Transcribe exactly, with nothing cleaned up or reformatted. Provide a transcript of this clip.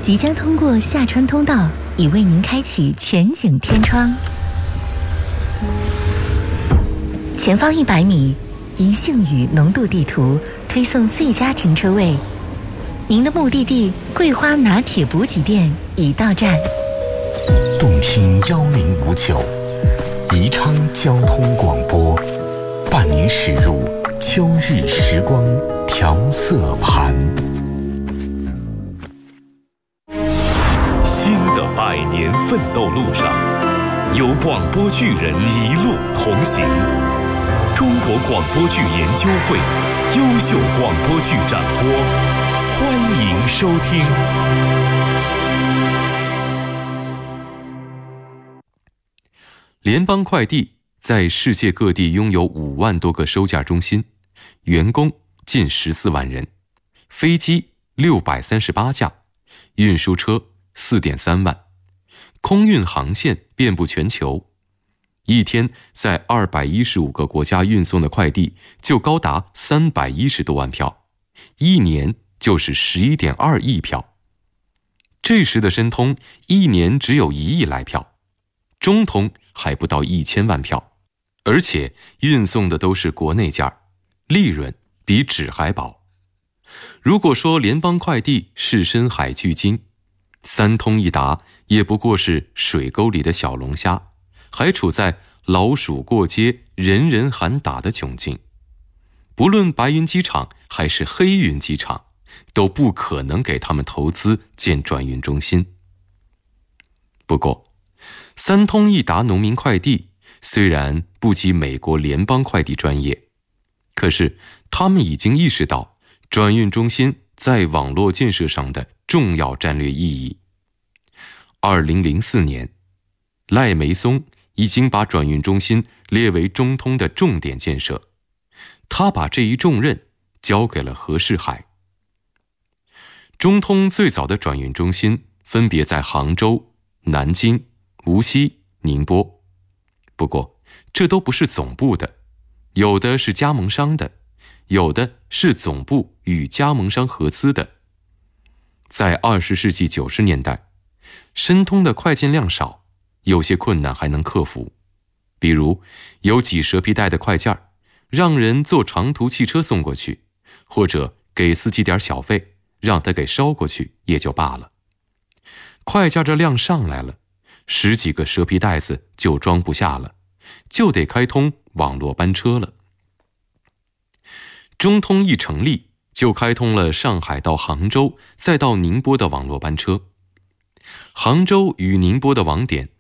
即将通过下川通道，已为您开启全景天窗。前方一百米，宜幸宇浓度地图推送最佳停车位。您的目的地桂花拿铁补给店已到站。 动听幺零五九，宜昌交通广播，伴您驶入秋日时光调色盘。 新的百年奋斗路上，有广播剧人一路同行。中国广播剧研究会优秀广播剧展播，欢迎收听。 联邦快递在世界各地拥有五万多个收件中心，员工近十四万人，飞机六百三十八架，运输车四点三万，空运航线遍布全球。一天在二百一十五个国家运送的快递就高达三百一十多万票，一年就是十一点二亿票。这时的申通一年只有一亿来票，中通还不到一千万票，而且运送的都是国内件，利润比纸还薄。如果说联邦快递是深海巨鲸，三通一达也不过是水沟里的小龙虾，还处在老鼠过街人人喊打的窘境。不论白云机场还是黑云机场，都不可能给他们投资建转运中心。不过三通一达农民快递虽然不及美国联邦快递专业，可是他们已经意识到转运中心在网络建设上的重要战略意义。二零零四年，赖梅松已经把转运中心列为中通的重点建设，他把这一重任交给了何世海。中通最早的转运中心分别在杭州、南京、无锡、宁波，不过这都不是总部的，有的是加盟商的，有的是总部与加盟商合资的。在二十世纪九十年代，申通的快件量少，有些困难还能克服，比如有几蛇皮袋的快件，让人坐长途汽车送过去，或者给司机点小费，让他给捎过去也就罢了。快件的量上来了，十几个蛇皮袋子就装不下了，就得开通网络班车了。中通一成立，就开通了上海到杭州再到宁波的网络班车。杭州与宁波的网点